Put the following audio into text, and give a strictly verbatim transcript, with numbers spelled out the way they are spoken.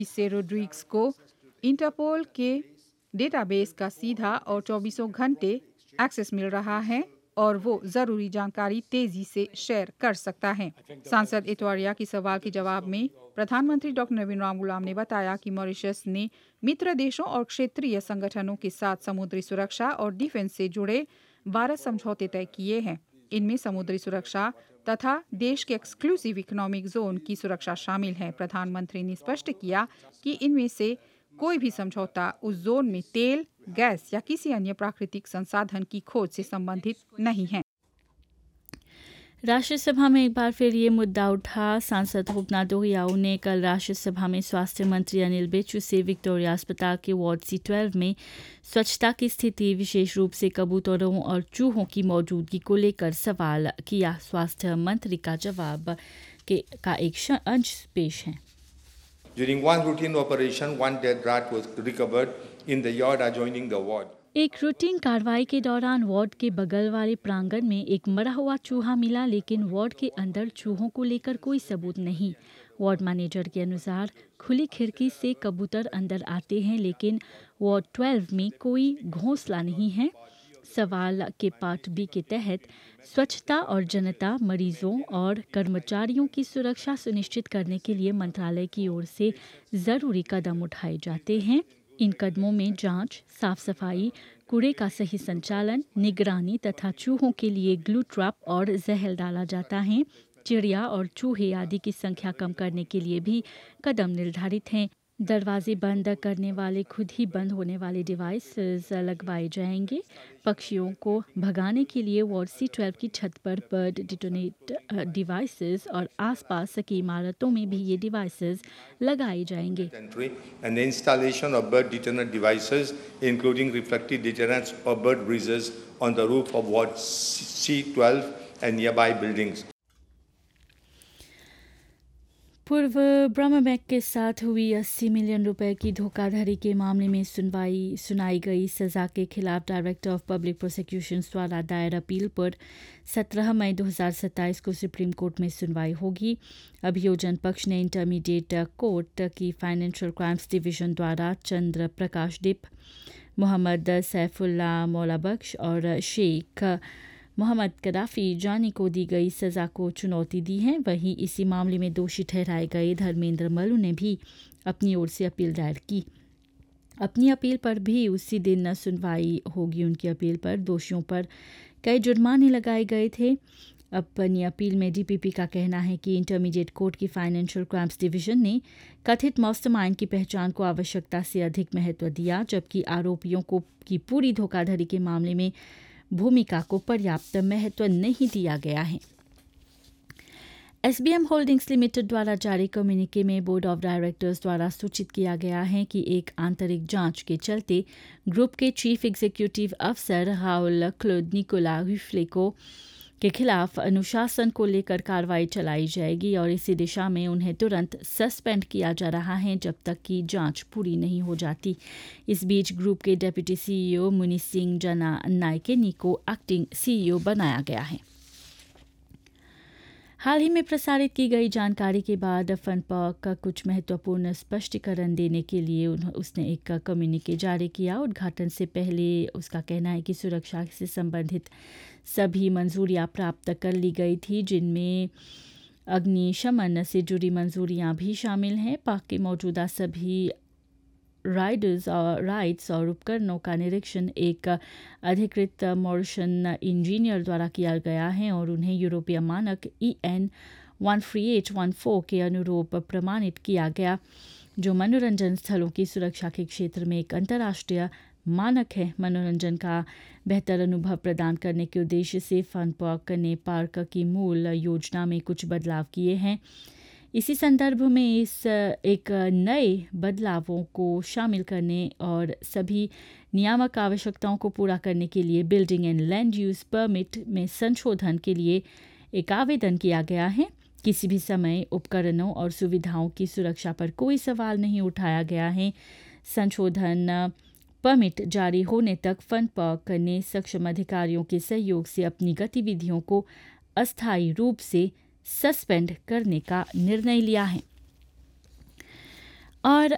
इससे रोड्रिग्स को इंटरपोल के डेटाबेस का सीधा और चौबीसों घंटे एक्सेस मिल रहा है और वो जरूरी जानकारी तेजी से शेयर कर सकता है। सांसद इतवारिया की सवाल के जवाब में प्रधानमंत्री डॉक्टर नवीन राम गुलाम ने बताया कि मॉरिशस ने मित्र देशों और क्षेत्रीय संगठनों के साथ समुद्री सुरक्षा और डिफेंस से जुड़े बारह समझौते तय किए हैं। इनमें समुद्री सुरक्षा तथा देश के एक्सक्लूसिव इकोनॉमिक जोन की सुरक्षा शामिल है। प्रधानमंत्री ने स्पष्ट किया कि इनमें से कोई भी समझौता उस जोन में तेल, गैस या किसी अन्य प्राकृतिक संसाधन की खोज से संबंधित नहीं है। राज्यसभा में एक बार फिर ये मुद्दा उठा। सांसद हुपना दोहियाऊ ने कल राज्यसभा में स्वास्थ्य मंत्री अनिल बेचू से विक्टोरिया अस्पताल के वार्ड सी ट्वेल्व में स्वच्छता की स्थिति, विशेष रूप से कबूतरों और चूहों की मौजूदगी को लेकर सवाल किया। स्वास्थ्य मंत्री का जवाब के का एक अंश पेश है। During one routine operation, one dead rat was recovered in the yard adjoining the ward. एक रूटीन कार्रवाई के दौरान वार्ड के बगल वाले प्रांगण में एक मरा हुआ चूहा मिला, लेकिन वार्ड के अंदर चूहों को लेकर कोई सबूत नहीं। वार्ड मैनेजर के अनुसार खुली खिड़की से कबूतर अंदर आते हैं, लेकिन वार्ड ट्वेल्व में कोई घोंसला नहीं है। सवाल के पार्ट बी के तहत स्वच्छता और जनता, मरीजों और कर्मचारियों की सुरक्षा सुनिश्चित करने के लिए मंत्रालय की ओर से जरूरी कदम उठाए जाते हैं। इन कदमों में जांच, साफ सफाई, कूड़े का सही संचालन, निगरानी तथा चूहों के लिए ग्लू ट्रैप और जहर डाला जाता है। चिड़िया और चूहे आदि की संख्या कम करने के लिए भी कदम निर्धारित हैं। दरवाजे बंद करने वाले खुद ही बंद होने वाले डिवाइसेस लगवाए जाएंगे। पक्षियों को भगाने के लिए वार्ड सी ट्वेल्व की छत पर बर्ड डिटोनेट डिवाइसेस और आसपास की इमारतों में भी ये डिवाइसेस लगाए जाएंगे। And the installation of bird deterrent devices, including reflective deterrents or bird breezers, on the roof of Ward C twelve and nearby buildings. पूर्व ब्रह्म बैंक के साथ हुई अस्सी मिलियन रुपए की धोखाधड़ी के मामले में सुनवाई सुनाई गई सजा के खिलाफ डायरेक्टर ऑफ पब्लिक प्रोसिक्यूशंस द्वारा दायर अपील पर सत्रह मई दो हज़ार सत्ताईस को सुप्रीम कोर्ट में सुनवाई होगी। अभियोजन पक्ष ने इंटरमीडिएट कोर्ट की फाइनेंशियल क्राइम्स डिवीजन द्वारा चंद्र प्रकाश डिप, मोहम्मद सैफुल्ला मौलाबख्श और शेख मोहम्मद कदाफी जानी को दी गई सज़ा को चुनौती दी है। वहीं इसी मामले में दोषी ठहराए गए धर्मेंद्र मल्लू ने भी अपनी ओर से अपील दायर की। अपनी अपील पर भी उसी दिन सुनवाई होगी। उनकी अपील पर दोषियों पर कई जुर्माने लगाए गए थे। अपनी अपील में डीपीपी का कहना है कि इंटरमीडिएट कोर्ट की फाइनेंशियल क्राइम्स डिवीजन ने कथित मास्टरमाइंड की पहचान को आवश्यकता से अधिक महत्व दिया, जबकि आरोपियों को की पूरी धोखाधड़ी के मामले में भूमिका को पर्याप्त महत्व नहीं दिया गया है। एसबीएम होल्डिंग्स लिमिटेड द्वारा जारी कम्युनिके में बोर्ड ऑफ डायरेक्टर्स द्वारा सूचित किया गया है कि एक आंतरिक जांच के चलते ग्रुप के चीफ एग्जीक्यूटिव अफसर राउल क्लोद निकोला हुफ्लेको के खिलाफ अनुशासन को लेकर कार्रवाई चलाई जाएगी और इसी दिशा में उन्हें तुरंत सस्पेंड किया जा रहा है जब तक कि जांच पूरी नहीं हो जाती। इस बीच ग्रुप के डेप्यूटी सीईओ मुनि सिंह जना नायकेनी को एक्टिंग सीईओ बनाया गया है। हाल ही में प्रसारित की गई जानकारी के बाद फनपार्क का कुछ महत्वपूर्ण स्पष्टीकरण देने के लिए उसने एक कम्युनिके जारी किया। उद्घाटन से पहले उसका कहना है कि सुरक्षा से संबंधित सभी मंजूरियां प्राप्त कर ली गई थी, जिनमें अग्निशमन से जुड़ी मंजूरियां भी शामिल हैं। पार्क के मौजूदा सभी राइडर्स और राइड्स और उपकरणों का निरीक्षण एक अधिकृत मॉरिशन इंजीनियर द्वारा किया गया है और उन्हें यूरोपीय मानक E N one three eight one four के अनुरूप प्रमाणित किया गया, जो मनोरंजन स्थलों की सुरक्षा के क्षेत्र में एक अंतर्राष्ट्रीय मानक है। मनोरंजन का बेहतर अनुभव प्रदान करने के उद्देश्य से फन पार्क ने पार्क की मूल योजना में कुछ बदलाव किए हैं। इसी संदर्भ में इस एक नए बदलावों को शामिल करने और सभी नियामक आवश्यकताओं को पूरा करने के लिए building and land use permit में संशोधन के लिए एक आवेदन किया गया है। किसी भी समय उपकरणों और सुविधाओं की सुरक्षा पर कोई सवाल नहीं उठाया गया है। संशोधन परमिट जारी होने तक फन पार्क ने सक्षम अधिकारियों के सहयोग से अपनी गतिविधियों को अस्थायी रूप से सस्पेंड करने का निर्णय लिया है। और